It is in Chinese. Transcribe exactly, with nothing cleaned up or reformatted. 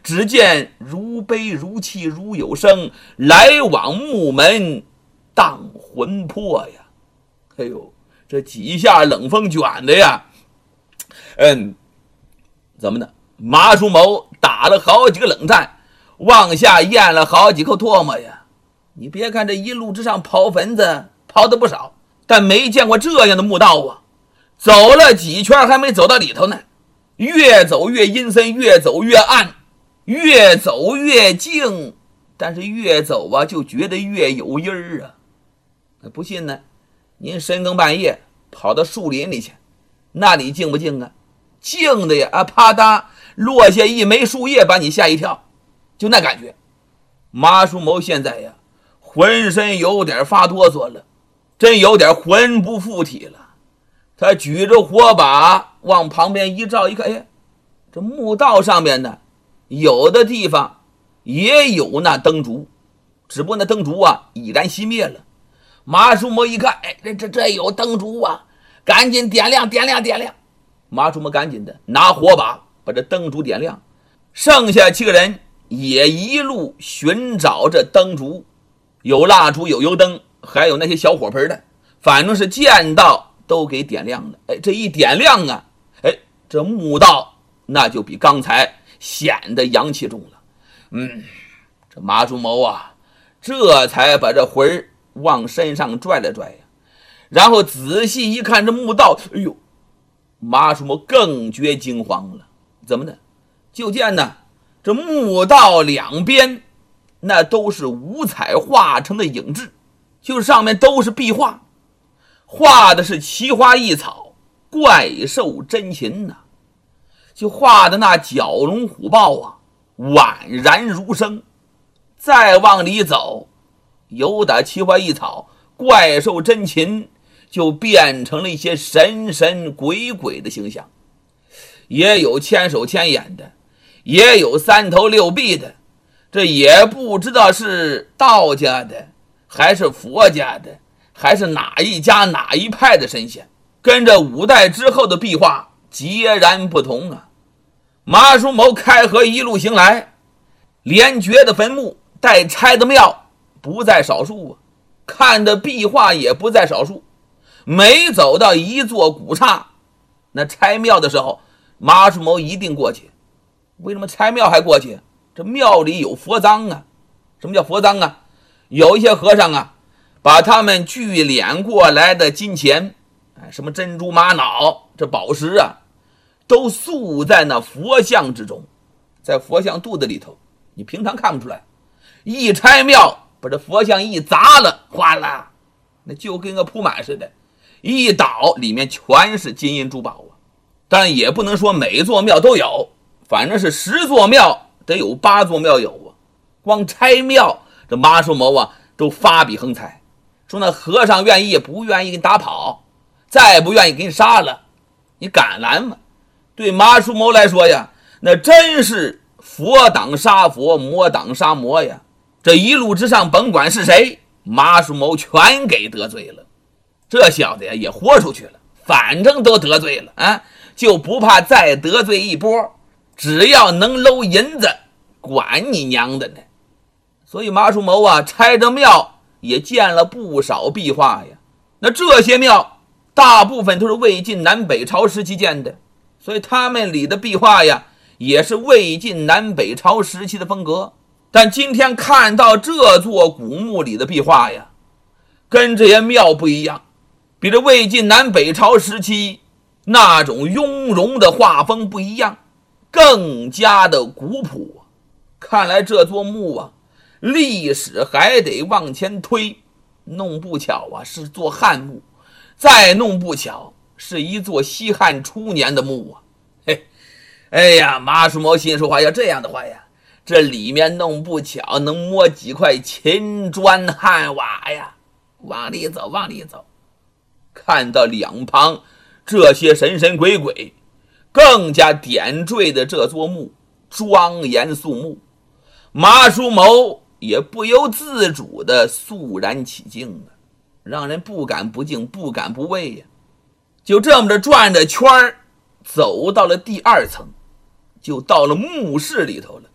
只见如悲如泣如有声，来往木门荡魂魄呀！哎呦，这几下冷风卷的呀！嗯，怎么呢？马叔谋打了好几个冷战，往下咽了好几口唾沫呀！你别看这一路之上刨坟子刨的不少，但没见过这样的墓道啊！走了几圈还没走到里头呢，越走越阴森，越走越暗，越走越静，但是越走啊就觉得越有阴儿啊！不信呢，您深更半夜跑到树林里去，那里静不静啊？静的呀！啊，啪嗒落下一枚树叶，把你吓一跳，就那感觉。马叔谋现在呀，浑身有点发哆嗦了，真有点魂不附体了。他举着火把往旁边一照，一看，哎，这墓道上面呢，有的地方也有那灯烛，只不过那灯烛啊已然熄灭了。马叔谋一看，哎，这这这有灯烛啊，赶紧点亮点亮点亮。马叔谋赶紧的拿火把把这灯烛点亮，剩下七个人也一路寻找着灯烛，有蜡烛有油灯，还有那些小火盆的，反正是见到都给点亮了。哎，这一点亮啊，哎，这墓道那就比刚才显得阳气重了。嗯，这马叔谋啊，这才把这魂儿往身上拽了拽呀，然后仔细一看这墓道，哎呦，马叔谋更觉惊慌了。怎么呢？就见呢，这墓道两边那都是五彩画成的影制，就是上面都是壁画，画的是奇花异草、怪兽珍禽呐、啊，就画的那蛟龙虎豹啊，宛然如生。再往里走，有点奇花异草、怪兽珍禽，就变成了一些神神鬼鬼的形象，也有千手千眼的，也有三头六臂的，这也不知道是道家的还是佛家的，还是哪一家哪一派的神仙，跟这五代之后的壁画截然不同啊！马叔谋开河一路行来，连掘的坟墓带拆的庙不在少数啊，看的壁画也不在少数。每走到一座古刹，那拆庙的时候，马叔谋一定过去。为什么拆庙还过去？这庙里有佛葬啊！什么叫佛葬啊？有一些和尚啊，把他们聚敛过来的金钱，什么珍珠玛瑙，这宝石啊，都塑在那佛像之中，在佛像肚子里头，你平常看不出来。一拆庙，把这佛像一砸了，哗啦，那就跟个铺满似的，一倒里面全是金银珠宝啊！但也不能说每座庙都有，反正是十座庙得有八座庙有啊。光拆庙，这马叔谋啊都发笔横财，说那和尚愿意不愿意给你打跑，再不愿意给你杀了，你敢拦吗？对马叔谋来说呀，那真是佛挡杀佛，魔挡杀魔呀！这一路之上，甭管是谁，马叔谋全给得罪了。这小子呀也豁出去了，反正都得罪了啊，就不怕再得罪一波，只要能搂银子，管你娘的呢！所以马叔谋啊，拆着庙也建了不少壁画呀。那这些庙大部分都是魏晋南北朝时期建的，所以他们里的壁画呀，也是魏晋南北朝时期的风格。但今天看到这座古墓里的壁画呀，跟这些庙不一样，比这魏晋南北朝时期那种雍容的画风不一样，更加的古朴。看来这座墓啊，历史还得往前推，弄不巧啊是座汉墓，再弄不巧是一座西汉初年的墓啊！嘿，哎呀，马叔谋心说话，要这样的话呀，这里面弄不巧能摸几块秦砖汉瓦呀！往里走，往里走，看到两旁这些神神鬼鬼，更加点缀的这座墓庄严肃穆，马叔谋也不由自主的肃然起敬啊，让人不敢不敬，不敢不畏呀。就这么着转着圈儿，走到了第二层，就到了墓室里头了。